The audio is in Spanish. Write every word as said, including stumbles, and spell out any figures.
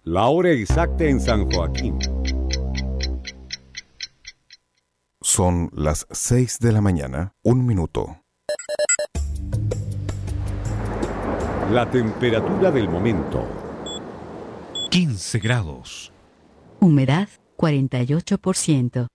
La hora exacta en San Joaquín. Son las seis de la mañana, un minuto. La temperatura del momento. quince grados. Humedad cuarenta y ocho por ciento.